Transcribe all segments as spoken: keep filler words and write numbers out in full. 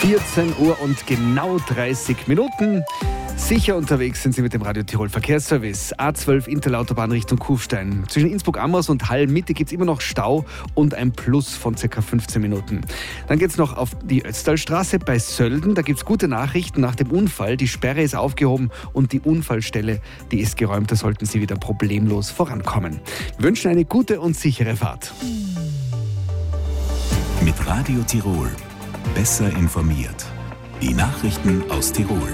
vierzehn Uhr und genau dreißig Minuten. Sicher unterwegs sind Sie mit dem Radio Tirol Verkehrsservice. A zwölf Interlautobahn Richtung Kufstein. Zwischen Innsbruck-Amras und Hall-Mitte gibt es immer noch Stau und ein Plus von ca. fünfzehn Minuten. Dann geht es noch auf die Ötztalstraße bei Sölden. Da gibt es gute Nachrichten nach dem Unfall. Die Sperre ist aufgehoben und die Unfallstelle, die ist geräumt. Da sollten Sie wieder problemlos vorankommen. Wir wünschen eine gute und sichere Fahrt. Mit Radio Tirol. Besser informiert. Die Nachrichten aus Tirol.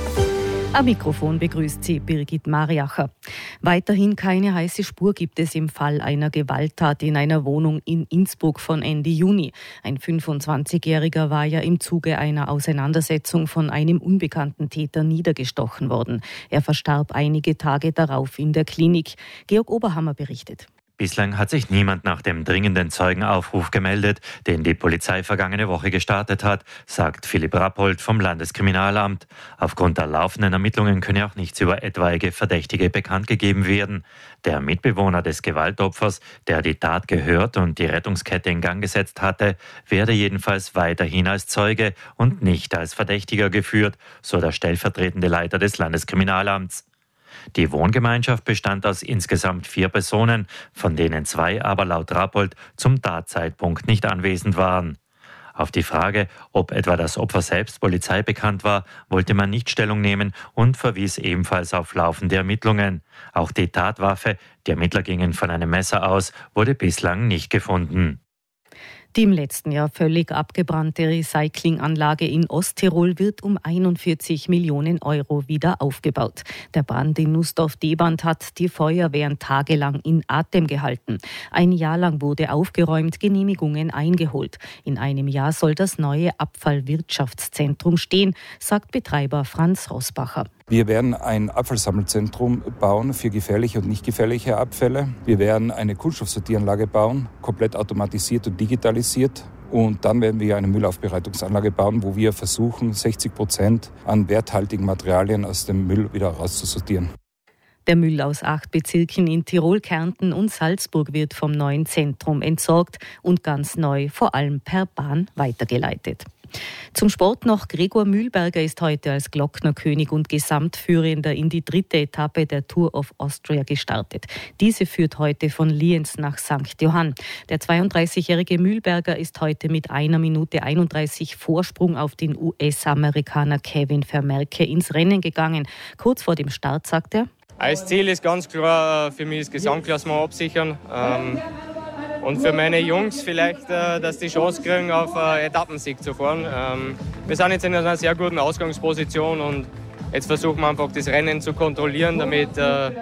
Am Mikrofon begrüßt Sie Birgit Mariacher. Weiterhin keine heiße Spur gibt es im Fall einer Gewalttat in einer Wohnung in Innsbruck von Ende Juni. Ein fünfundzwanzigjähriger war ja im Zuge einer Auseinandersetzung von einem unbekannten Täter niedergestochen worden. Er verstarb einige Tage darauf in der Klinik. Georg Oberhammer berichtet. Bislang hat sich niemand nach dem dringenden Zeugenaufruf gemeldet, den die Polizei vergangene Woche gestartet hat, sagt Philipp Rappold vom Landeskriminalamt. Aufgrund der laufenden Ermittlungen könne auch nichts über etwaige Verdächtige bekannt gegeben werden. Der Mitbewohner des Gewaltopfers, der die Tat gehört und die Rettungskette in Gang gesetzt hatte, werde jedenfalls weiterhin als Zeuge und nicht als Verdächtiger geführt, so der stellvertretende Leiter des Landeskriminalamts. Die Wohngemeinschaft bestand aus insgesamt vier Personen, von denen zwei aber laut Rappold zum Tatzeitpunkt nicht anwesend waren. Auf die Frage, ob etwa das Opfer selbst Polizei bekannt war, wollte man nicht Stellung nehmen und verwies ebenfalls auf laufende Ermittlungen. Auch die Tatwaffe, die Ermittler gingen von einem Messer aus, wurde bislang nicht gefunden. Die im letzten Jahr völlig abgebrannte Recyclinganlage in Osttirol wird um einundvierzig Millionen Euro wieder aufgebaut. Der Brand in Nussdorf-Deband hat die Feuerwehren tagelang in Atem gehalten. Ein Jahr lang wurde aufgeräumt, Genehmigungen eingeholt. In einem Jahr soll das neue Abfallwirtschaftszentrum stehen, sagt Betreiber Franz Rossbacher. Wir werden ein Abfallsammelzentrum bauen für gefährliche und nicht gefährliche Abfälle. Wir werden eine Kunststoffsortieranlage bauen, komplett automatisiert und digitalisiert. Und dann werden wir eine Müllaufbereitungsanlage bauen, wo wir versuchen, sechzig Prozent an werthaltigen Materialien aus dem Müll wieder rauszusortieren. Der Müll aus acht Bezirken in Tirol, Kärnten und Salzburg wird vom neuen Zentrum entsorgt und ganz neu, vor allem per Bahn, weitergeleitet. Zum Sport noch. Gregor Mühlberger ist heute als Glocknerkönig und Gesamtführender in die dritte Etappe der Tour of Austria gestartet. Diese führt heute von Lienz nach Sankt Johann. Der zweiunddreißigjährige Mühlberger ist heute mit einer Minute einunddreißig Vorsprung auf den U S-Amerikaner Kevin Vermerke ins Rennen gegangen. Kurz vor dem Start sagt er: Als Ziel ist ganz klar für mich das Gesamtklassement absichern. Ähm Und für meine Jungs vielleicht, dass die Chance kriegen, auf Etappensieg zu fahren. Wir sind jetzt in einer sehr guten Ausgangsposition und jetzt versuchen wir einfach das Rennen zu kontrollieren, damit,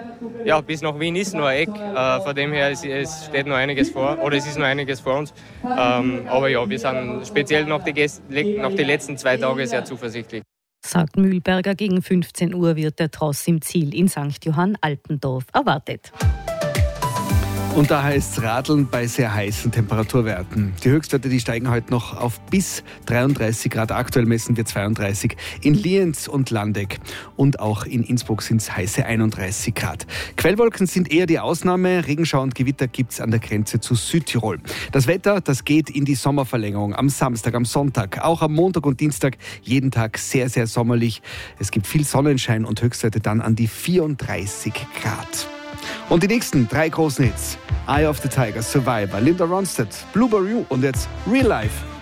ja, bis nach Wien ist nur ein Eck. Von dem her es, es steht noch einiges vor, oder es ist noch einiges vor uns. Aber ja, wir sind speziell nach die, nach die letzten zwei Tage sehr zuversichtlich. Sagt Mühlberger, gegen fünfzehn Uhr wird der Tross im Ziel in Sankt Johann Alpendorf erwartet. Und da heißt es Radeln bei sehr heißen Temperaturwerten. Die Höchstwerte, die steigen heute noch auf bis dreiunddreißig Grad. Aktuell messen wir zweiunddreißig in Lienz und Landeck. Und auch in Innsbruck sind es heiße einunddreißig Grad. Quellwolken sind eher die Ausnahme. Regenschauer und Gewitter gibt es an der Grenze zu Südtirol. Das Wetter, das geht in die Sommerverlängerung. Am Samstag, am Sonntag, auch am Montag und Dienstag. Jeden Tag sehr, sehr sommerlich. Es gibt viel Sonnenschein und Höchstwerte dann an die vierunddreißig Grad. Und die nächsten drei großen Hits: Eye of the Tiger, Survivor, Linda Ronstadt, Blueberry und jetzt Real Life.